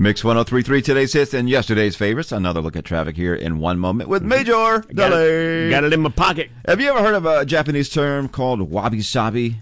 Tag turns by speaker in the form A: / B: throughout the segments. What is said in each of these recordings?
A: Mix 103.3, today's hits and yesterday's favorites. Another look at traffic here in 1 moment with Major Delay.
B: Got it in my pocket.
A: Have you ever heard of a Japanese term called wabi-sabi?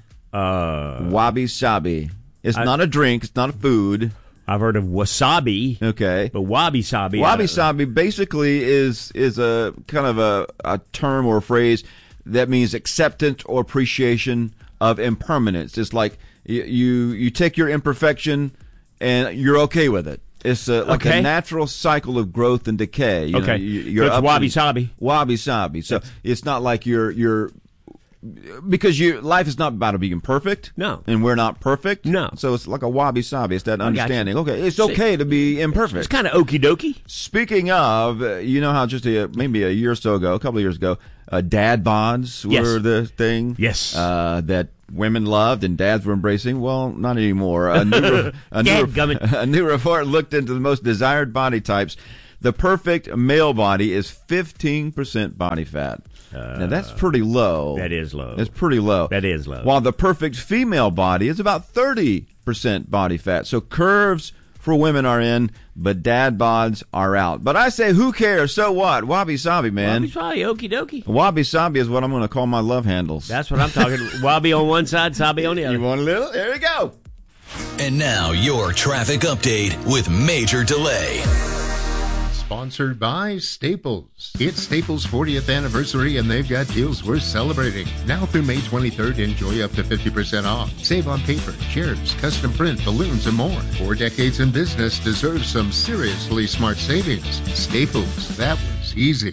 A: Wabi-sabi. It's not a drink. It's not a food.
B: I've heard of wasabi.
A: Okay.
B: But wabi-sabi.
A: Wabi-sabi basically is a kind of a term or a phrase that means acceptance or appreciation of impermanence. It's like you take your imperfection and you're okay with it. It's like a natural cycle of growth and decay. You know, you're
B: so it's wabi-sabi.
A: Wabi-sabi. So it's not like you're because life is not about being perfect.
B: No.
A: And we're not perfect.
B: No.
A: So it's like a wabi-sabi. It's that understanding. Okay, it's okay to be imperfect.
B: It's kind of okie dokie.
A: Speaking of, you know how just maybe a year or so ago, a couple of years ago, dad bods were the thing.
B: Yes.
A: That women loved and dads were embracing. Well, not anymore. A new report looked into the most desired body types. The perfect male body is 15% body fat. Now, that's pretty low.
B: That is low.
A: That's pretty low.
B: That is low.
A: While the perfect female body is about 30% body fat. So curves for women are in, but dad bods are out. But I say, who cares? So what? Wabi-sabi, man.
B: Wabi-sabi, okie dokie.
A: Wabi-sabi is what I'm going to call my love handles.
B: That's what I'm talking. Wabi on one side, sabi on the other.
A: You want a little? There we go.
C: And now, your traffic update with Major Delay.
D: Sponsored by Staples. It's Staples' 40th anniversary, and they've got deals worth celebrating. Now through May 23rd, enjoy up to 50% off. Save on paper, chairs, custom print, balloons, and more. 4 decades in business deserves some seriously smart savings. Staples, that was easy.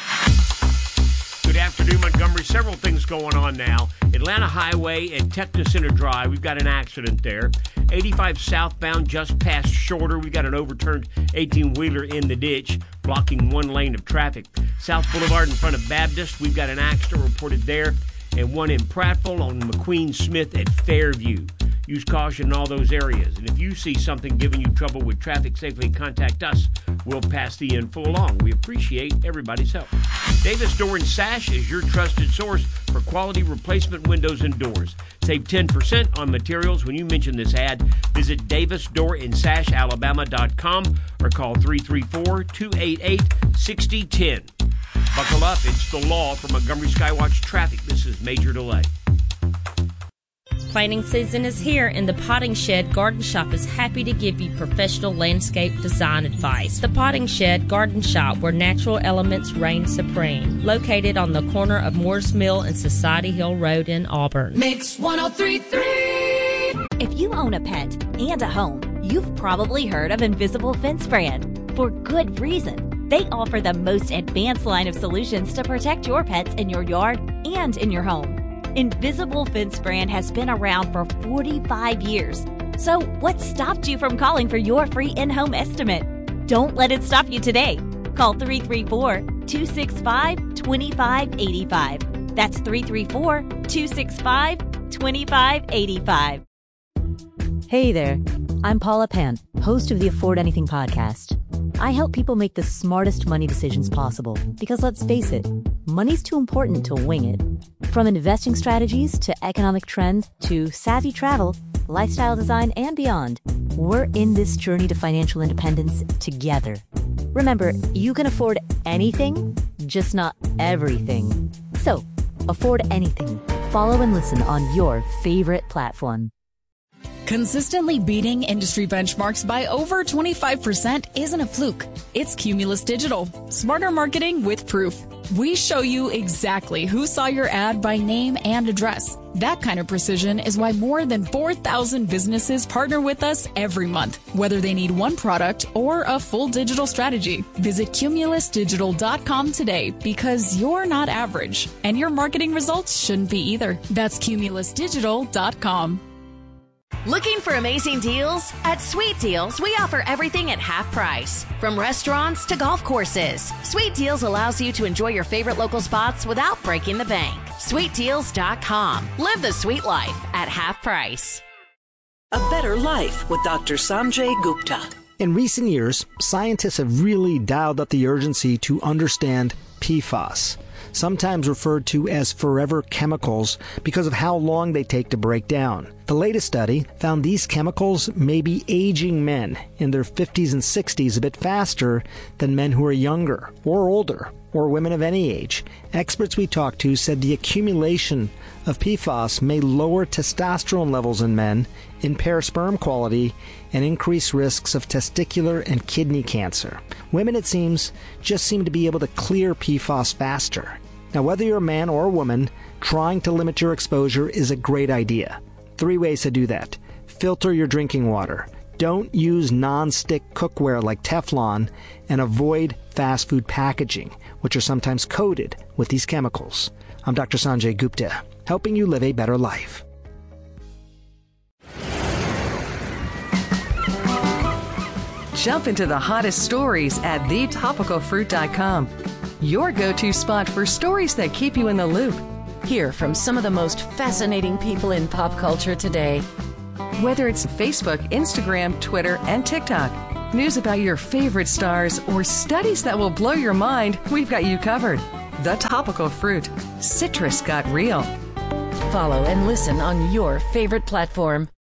B: Good afternoon, Montgomery. Several things going on now. Atlanta Highway at Techno Center Drive, we've got an accident there. 85 southbound, just past Shorter, we've got an overturned 18-wheeler in the ditch, blocking one lane of traffic. South Boulevard in front of Baptist, we've got an accident reported there, and one in Prattville on McQueen Smith at Fairview. Use caution in all those areas. And if you see something giving you trouble with traffic safely, contact us. We'll pass the info along. We appreciate everybody's help. Davis Door and Sash is your trusted source for quality replacement windows and doors. Save 10% on materials when you mention this ad. Visit davisdoorandsashalabama.com or call 334-288-6010. Buckle up. It's the law for Montgomery Skywatch Traffic. This is Major Delay.
E: Planting season is here, and the Potting Shed Garden Shop is happy to give you professional landscape design advice. The Potting Shed Garden Shop, where natural elements reign supreme. Located on the corner of Moores Mill and Society Hill Road in Auburn.
F: Mix 103.3.
G: If you own a pet and a home, you've probably heard of Invisible Fence Brand. For good reason. They offer the most advanced line of solutions to protect your pets in your yard and in your home. Invisible Fence Brand has been around for 45 years. So what stopped you from calling for your free in-home estimate? Don't let it stop you today. Call 334-265-2585. That's 334-265-2585.
H: Hey there, I'm Paula Pan, host of the Afford Anything podcast. I help people make the smartest money decisions possible because, let's face it, money's too important to wing it. From investing strategies to economic trends to savvy travel, lifestyle design, and beyond, we're in this journey to financial independence together. Remember, you can afford anything, just not everything. So, afford anything. Follow and listen on your favorite platform.
F: Consistently beating industry benchmarks by over 25% isn't a fluke. It's Cumulus Digital. Smarter marketing with proof. We show you exactly who saw your ad by name and address. That kind of precision is why more than 4,000 businesses partner with us every month, whether they need one product or a full digital strategy. Visit cumulusdigital.com today because you're not average, and your marketing results shouldn't be either. That's cumulusdigital.com.
I: Looking for amazing deals? At Sweet Deals, we offer everything at half price. From restaurants to golf courses, Sweet Deals allows you to enjoy your favorite local spots without breaking the bank. SweetDeals.com. Live the sweet life at half price.
J: A Better Life with Dr. Sanjay Gupta.
K: In recent years, scientists have really dialed up the urgency to understand PFAS. sometimes referred to as forever chemicals because of how long they take to break down. The latest study found these chemicals may be aging men in their 50s and 60s a bit faster than men who are younger or older, or women of any age. Experts we talked to said the accumulation of PFAS may lower testosterone levels in men, impair sperm quality, and increase risks of testicular and kidney cancer. Women, it seems, just seem to be able to clear PFAS faster. Now, whether you're a man or a woman, trying to limit your exposure is a great idea. 3 ways to do that. Filter your drinking water. Don't use non-stick cookware like Teflon, and avoid fast food packaging, which are sometimes coated with these chemicals. I'm Dr. Sanjay Gupta, helping you live a better life.
L: Jump into the hottest stories at thetopicalfruit.com. Your go-to spot for stories that keep you in the loop.
I: Hear from some of the most fascinating people in pop culture today.
L: Whether it's Facebook, Instagram, Twitter, and TikTok, news about your favorite stars, or studies that will blow your mind, we've got you covered. The Topical Fruit. Citrus got real.
I: Follow and listen on your favorite platform.